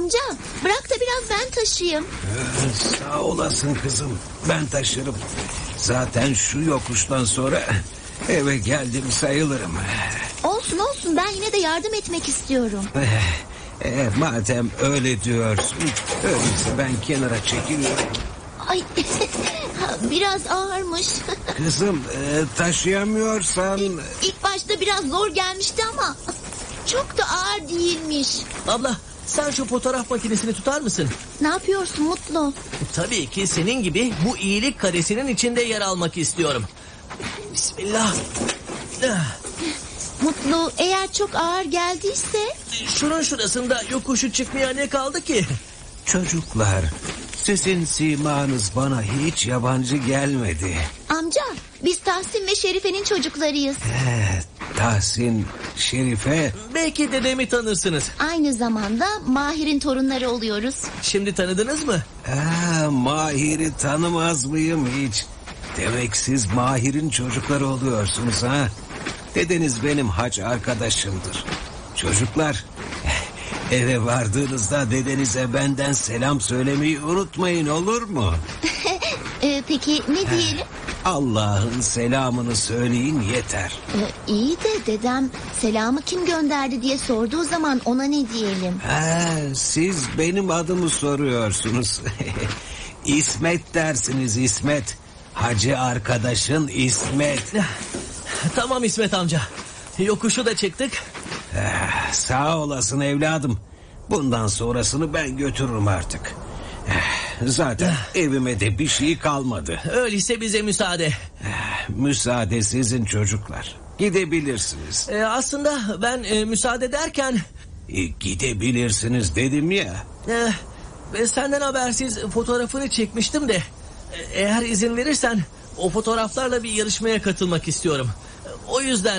Amca bırak da biraz ben taşıyayım. Sağ olasın kızım. Ben taşırım. Zaten şu yokuştan sonra eve geldim sayılırım. Olsun olsun, ben yine de yardım etmek istiyorum. Madem öyle diyorsun, öyleyse ben kenara çekiliyorum. Ay biraz ağırmış. Kızım taşıyamıyorsan... İlk başta biraz zor gelmişti ama çok da ağır değilmiş. Abla, sen şu fotoğraf makinesini tutar mısın? Ne yapıyorsun Mutlu? Tabii ki senin gibi bu iyilik karesinin içinde yer almak istiyorum. Bismillah. Mutlu, eğer çok ağır geldiyse... Şunun şurasında yokuşu çıkmaya ne kaldı ki? Çocuklar, sizin simanız bana hiç yabancı gelmedi. Amca, biz Tahsin ve Şerife'nin çocuklarıyız. Tahsin, Şerife... Belki dedemi tanırsınız. Aynı zamanda Mahir'in torunları oluyoruz. Şimdi tanıdınız mı? Mahir'i tanımaz mıyım hiç? Demek siz Mahir'in çocukları oluyorsunuz ha? Dedeniz benim hac arkadaşımdır. Çocuklar, eve vardığınızda dedenize benden selam söylemeyi unutmayın, olur mu? Peki ne diyelim? Allah'ın selamını söyleyin yeter. İyi de dedem selamı kim gönderdi diye sorduğu zaman ona ne diyelim? Siz benim adımı soruyorsunuz. İsmet dersiniz, İsmet. Hacı arkadaşın İsmet. Tamam İsmet amca. Yokuşu da çıktık. Sağ olasın evladım. Bundan sonrasını ben götürürüm artık. Zaten evime de bir şey kalmadı. Öyleyse bize müsaade. Müsaade sizin çocuklar. Gidebilirsiniz. Aslında ben müsaade derken... Gidebilirsiniz dedim ya. Senden habersiz fotoğrafını çekmiştim de... Eğer izin verirsen o fotoğraflarla bir yarışmaya katılmak istiyorum. O yüzden...